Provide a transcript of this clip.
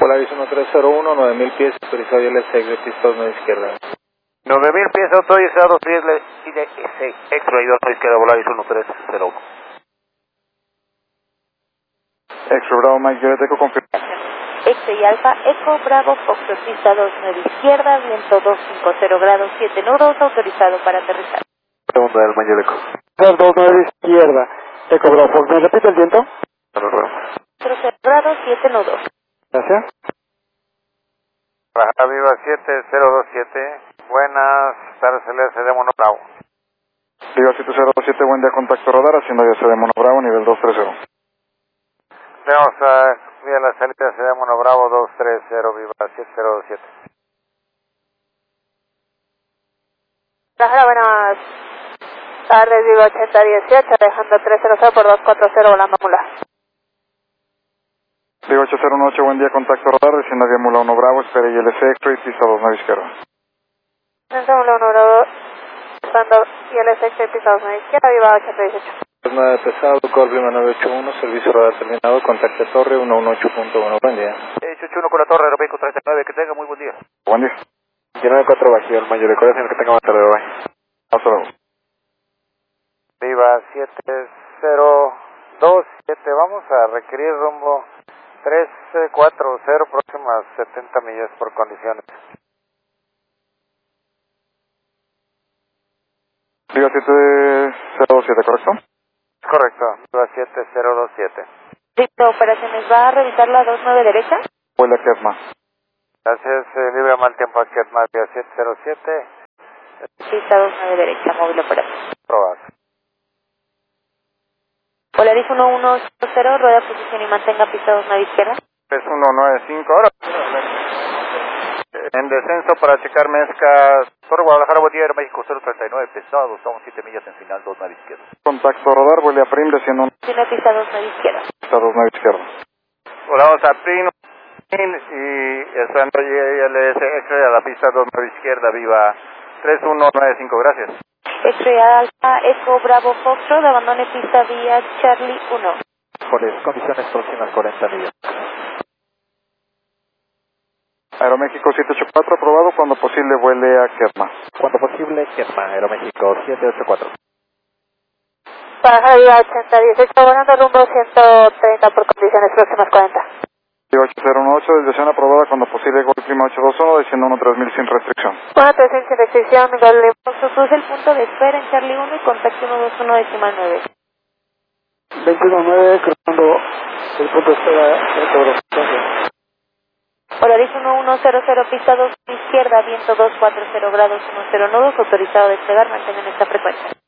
Polaris 1301, 9000 pies, autorizado ILS de pista 2 izquierda. 9000 pies autorizados, ILS X-Ray 2 izquierda, Polaris 1301. X-Ray Bravo Mike, Juliet Eco, confirma. X-Ray Alfa, Eco Bravo Foxtrot, pista 29 izquierda, viento 250 grados 7 nudos, autorizado para aterrizar. Segunda del Mike Eco. 29 izquierda, Eco Bravo Fox, ¿me repite el viento? 0 grados 7 nudos. Gracias. Baja Viva 7027, buenas tardes, LS de Mono Bravo. Viva 7027, buen día, contacto radar, haciendo ILS de Mono Bravo, nivel 230. Tenemos vía la salida de Mono Bravo 230, Viva 7027. Baja, buenas tardes, Viva 8018, dejando 300 por 240, volando Mula. Viva 8018, buen día, contacto radar, haciendo vía Mula 1 Bravo, espera ILS X-Ray, pista 29 izquierda. Mula 1 Bravo, pasando ILS X-Ray, pista 29 izquierda, Viva 8018. 9 pesado, Call Lima 981, servicio radar terminado, contacto Torre 118.1, buen día. 81 con la Torre, Aeroméxico 39, que tenga muy buen día. Buen día. 94 bajío, el mayor de corazón, que tenga más tarde, bye. Hasta luego. Viva 7027, vamos a requerir rumbo 1340, próximas 70 millas por condiciones. Viva 7027, ¿correcto? Correcto, Viva 7027. Listo, operaciones, ¿va a revisar la 29 derecha? Vuela a Ketma. Gracias, libre mal tiempo aquí, más Viva 707. Pista 29 derecha, móvil operativo. Probado. Polaris 1100, rueda posición y mantenga pista 29 izquierda. 3195, ahora. En descenso para checar mezcla, Torre Guadalajara, buen día, Aeroméxico 039, pesado, estamos 7 millas en final, 29 izquierda. Contacto radar, vuela a Prim, desciendo un Tiene pista 29 izquierda. pista 29 izquierda. Volamos a Prino y estando ILS X-Ray a la pista 29 izquierda, Viva 3195, gracias. X-Ray Alfa, Eco Bravo Foxtrot, abandone pista vía Charlie 1. Por condiciones próximas 40 millas. Aeroméxico 784, aprobado, cuando posible vuele a Ketma. Cuando posible, Ketma, Aeroméxico 784. Baja vía 8018, volando rumbo 130 por condiciones próximas 40. Viva 8018, desviación aprobada, cuando posible Gol Clima 821, desciendo 13000 sin restricción. 13000 sin restricción, Gol Lima. Cruce el punto de espera en Charlie 1 y contacto 121.9. 219, cruzando el punto de espera de Cobro. Polaris 1100, pista 2 izquierda, viento 240 grados 10 nudos, autorizado a despegar, mantengan esta frecuencia.